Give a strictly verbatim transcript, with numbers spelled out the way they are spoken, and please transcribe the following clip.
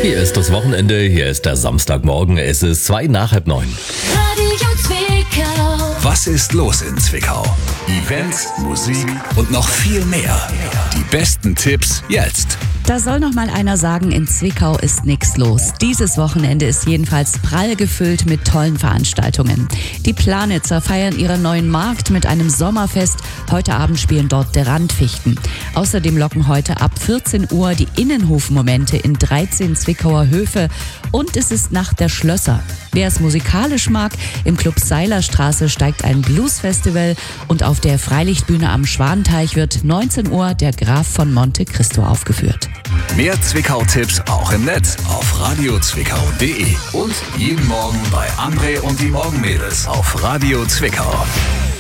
Hier ist das Wochenende, hier ist der Samstagmorgen, es ist zwei nach halb neun. Radio Zwickau. Was ist los in Zwickau? Events, Musik und noch viel mehr. Die besten Tipps jetzt. Da soll noch mal einer sagen, in Zwickau ist nichts los. Dieses Wochenende ist jedenfalls prall gefüllt mit tollen Veranstaltungen. Die Planitzer feiern ihren neuen Markt mit einem Sommerfest. Heute Abend spielen dort der Randfichten. Außerdem locken heute ab vierzehn Uhr die Innenhofmomente in dreizehn Zwickauer Höfe. Und es ist Nacht der Schlösser. Wer es musikalisch mag, im Club Seilerstraße steigt ein Bluesfestival und auf der Freilichtbühne am Schwanteich wird neunzehn Uhr der Graf von Monte Cristo aufgeführt. Mehr Zwickau-Tipps auch im Netz auf radio zwickau punkt de und jeden Morgen bei André und die Morgenmädels auf Radio Zwickau.